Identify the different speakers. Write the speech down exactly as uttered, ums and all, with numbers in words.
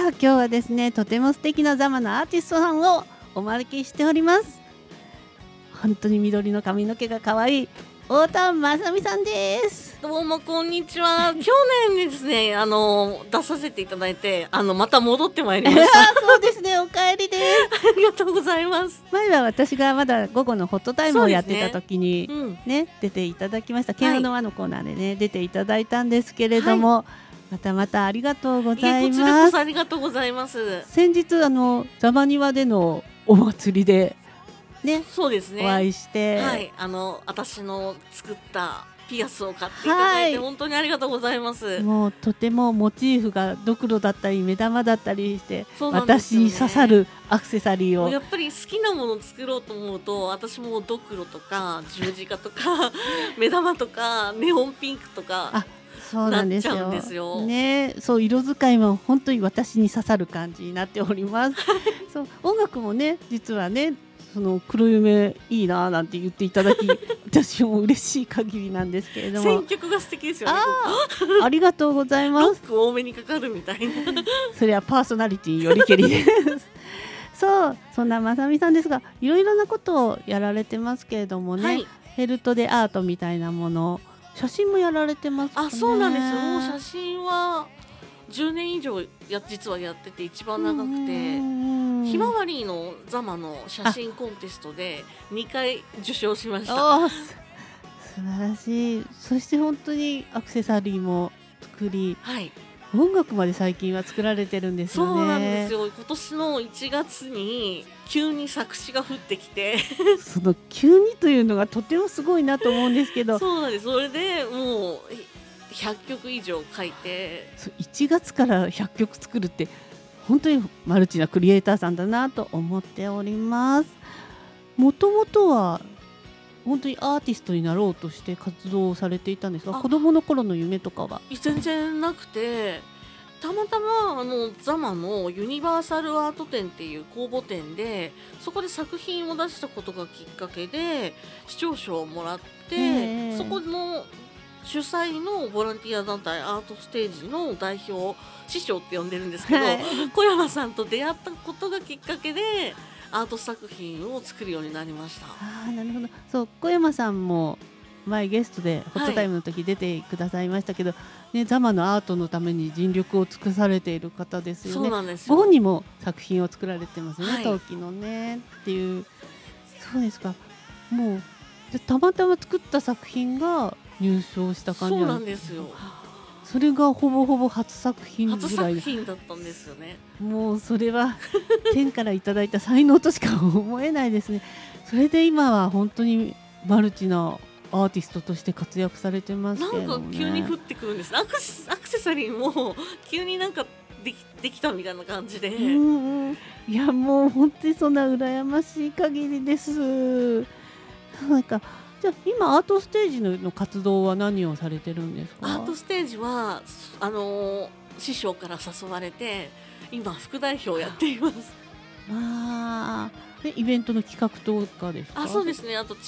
Speaker 1: 今日はですね、とても素敵なザマのアーティストさんをお招きしております。本当に緑の髪の毛が可愛い太田まさみさんです。
Speaker 2: どうもこんにちは。去年ですね、あの出させていただいて、あのまた戻ってまいりました。
Speaker 1: そうですね、お帰りです。
Speaker 2: ありがとうございます。
Speaker 1: 前は私がまだ午後のホットタイムをやってた時に ね, ね、うん、出ていただきました。慶応の輪のコーナーでね、はい、出ていただいたんですけれども、はい、またまたありがとうございます。
Speaker 2: こちらこそありがとうございます。
Speaker 1: 先日あのザマ庭でのお祭りでね、
Speaker 2: そうですね、
Speaker 1: お会いして、
Speaker 2: はい、あの私の作ったピアスを買っていただいて、はい、本当にありがとうございます。
Speaker 1: もうとてもモチーフがドクロだったり目玉だったりして、ね、私に刺さるアクセサリーを
Speaker 2: やっぱり好きなものを作ろうと思うと、私もドクロとか十字架とか目玉とかネオンピンクとかあそうなんですよ。ですよ
Speaker 1: ね、そう色使いも本当に私に刺さる感じになっております。そう音楽もね、実はね、その黒夢いいななんて言っていただき私も嬉しい限りなんですけれども、
Speaker 2: 選曲が素敵ですよね。
Speaker 1: あ, ありがとうございます。
Speaker 2: ロック多めにかかるみたいな
Speaker 1: それはパーソナリティよりけりですそうそんなまさみさんですが、いろいろなことをやられてますけれどもね、はい、フェルトでアートみたいなもの、写真もやられてますかね。
Speaker 2: あ、そうなんです。もう写真はじゅうねん以上や実はやってて、一番長くてひまわりのザマの写真コンテストでにかい受賞しました。
Speaker 1: 素晴らしい。そして本当にアクセサリーも作り、はい、音楽まで最近は作られてるんですよね。
Speaker 2: そうなんですよ。今年のいちがつに急に作詞が降ってきて
Speaker 1: その急にというのがとてもすごいなと思うんですけど
Speaker 2: そうなんです。それでもうひゃっきょく以上書いて、
Speaker 1: いちがつからひゃっきょく作るって本当にマルチなクリエイターさんだなと思っております。もともとは本当にアーティストになろうとして活動をされていたんですが、子供の頃の夢とかは
Speaker 2: 全然なくて、たまたまあのザマのユニバーサルアート展っていう公募展で、そこで作品を出したことがきっかけで視聴賞をもらって、そこの主催のボランティア団体アートステージの代表、師匠って呼んでるんですけど、はい、小山さんと出会ったことがきっかけでアート作品を作るようになりました。
Speaker 1: あ、なるほど。そう、小山さんも前ゲストでホットタイムの時出てくださいましたけど、はい、ね、ザマのアートのために尽力を尽くされている方ですよね。
Speaker 2: そうなんですよ。
Speaker 1: ご本人も作品を作られてますね、
Speaker 2: はい、
Speaker 1: 陶器のねっていう。そうですか。もうたまたま作った作品が入賞した感じなんです。
Speaker 2: そうなんですよ。
Speaker 1: それがほぼほぼ初作品ぐらい。
Speaker 2: 初作品だったんですよね。
Speaker 1: もうそれは天からいただいた才能としか思えないですね。それで今は本当にマルチなアーティストとして活躍されてますけどね。
Speaker 2: なんか急に降ってくるんです。アクセ、アクセサリーも急になんかでき、できたみたいな感じで、
Speaker 1: うんうん、いやもう本当にそんな羨ましい限りです。なんかじゃあ今アートステージ の, の活動は何をされてるんですか。
Speaker 2: アートステージはあのー、師匠から誘われて今副代表をやっています。
Speaker 1: あでイベントの企画とかですか。
Speaker 2: あ、そうですね。あと